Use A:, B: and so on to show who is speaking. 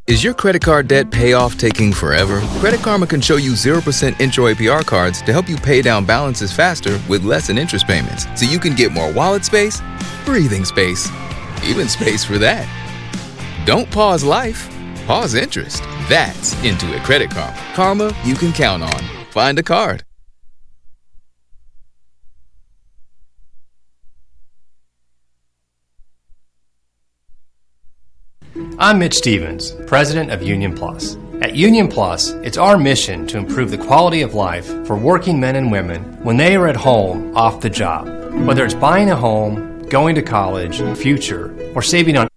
A: Is your credit card debt payoff taking forever? Credit Karma can show you 0% intro APR cards to help you pay down balances faster with less in interest payments, so you can get more wallet space, breathing space, even space for that. Don't pause life, pause interest. That's Intuit Credit Karma. Karma you can count on. Find a card.
B: I'm Mitch Stevens, president of Union Plus. At Union Plus, it's our mission to improve the quality of life for working men and women when they are at home off the job. Whether it's buying a home, going to college, future, or saving on